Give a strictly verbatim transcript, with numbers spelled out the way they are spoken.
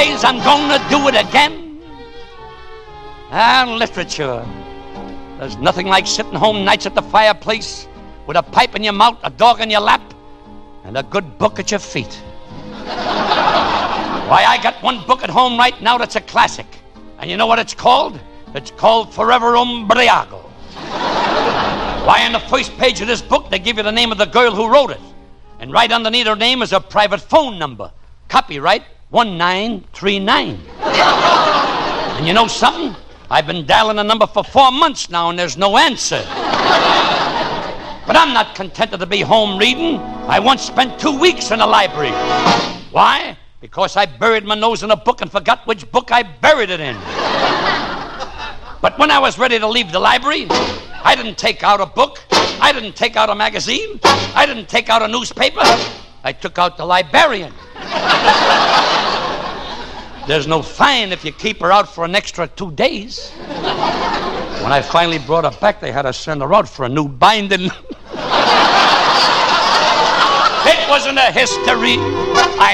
days I'm gonna do it again. And literature. There's nothing like sitting home nights at the fireplace with a pipe in your mouth, a dog in your lap, and a good book at your feet. Why, I got one book at home right now that's a classic. And you know what it's called? It's called Forever Umbriago. Why, on the first page of this book, they give you the name of the girl who wrote it. And right underneath her name is a private phone number. Copyright one nine three nine. And you know something? I've been dialing the number for four months now, and there's no answer. But I'm not contented to be home reading. I once spent two weeks in the library. Why? Because I buried my nose in a book and forgot which book I buried it in. But when I was ready to leave the library, I didn't take out a book. I didn't take out a magazine. I didn't take out a newspaper. I took out the librarian. There's no fine if you keep her out for an extra two days. When I finally brought her back, they had to send her out for a new binding. It wasn't a history. I